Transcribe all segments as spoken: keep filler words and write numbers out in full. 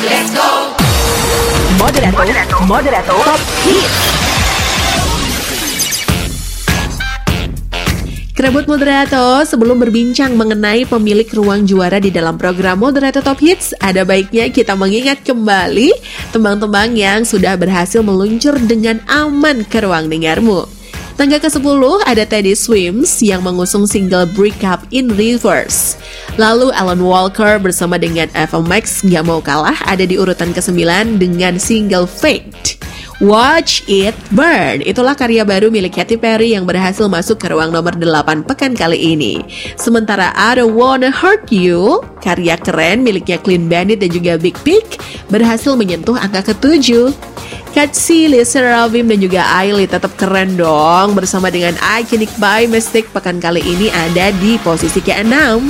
let's go. Moderato, Moderato, Top Hits. Kerabat Moderato, sebelum berbincang mengenai pemilik ruang juara di dalam program Moderato Top Hits, ada baiknya kita mengingat kembali tembang-tembang yang sudah berhasil meluncur dengan aman ke ruang dengarmu. Tangga kesepuluh ada Teddy Swims yang mengusung single Break Up in Reverse. Lalu Alan Walker bersama dengan Eva Max Gak Mau Kalah ada di urutan kesembilan dengan single Fate. Watch It Burn, itulah karya baru milik Katy Perry yang berhasil masuk ke ruang nomor delapan pekan kali ini. Sementara I Don't Wanna Hurt You, karya keren miliknya Clean Bandit dan juga Big Pig, berhasil menyentuh angka ketujuh. Katsi, Lisa Ravim dan juga Ailey tetap keren dong, bersama dengan Iconic by Mystic pekan kali ini ada di posisi keenam.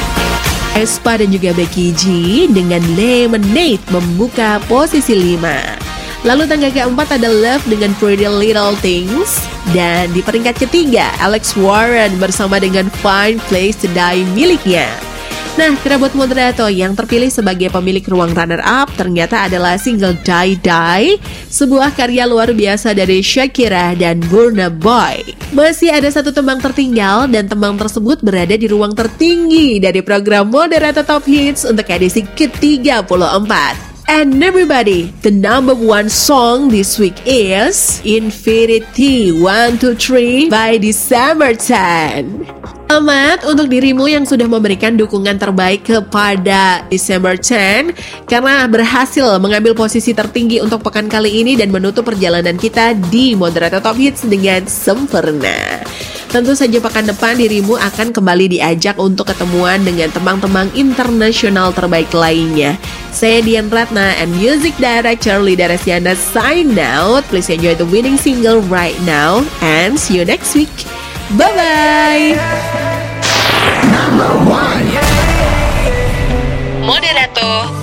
Aespa dan juga Becky G dengan Lemonade membuka posisi lima. Lalu tangga keempat ada Love dengan Pretty Little Things. Dan di peringkat ketiga, Alex Warren bersama dengan Fine Place to Die miliknya. Nah, kerabat Moderato, yang terpilih sebagai pemilik ruang runner-up ternyata adalah single Die Die, sebuah karya luar biasa dari Shakira dan Burna Boy. Masih ada satu tembang tertinggal dan tembang tersebut berada di ruang tertinggi dari program Moderato Top Hits untuk edisi ke tiga puluh empat. And everybody, the number one song this week is Infinity one two three by December ten. Selamat untuk dirimu yang sudah memberikan dukungan terbaik kepada December ten karena berhasil mengambil posisi tertinggi untuk pekan kali ini dan menutup perjalanan kita di Moderato Top Hits dengan sempurna. Tentu saja pekan depan dirimu akan kembali diajak untuk ketemuan dengan teman-teman internasional terbaik lainnya. Saya Dian Ratna and Music Director Lida Resiana sign out. Please enjoy the winning single right now and see you next week. Bye-bye. Number one. Moderato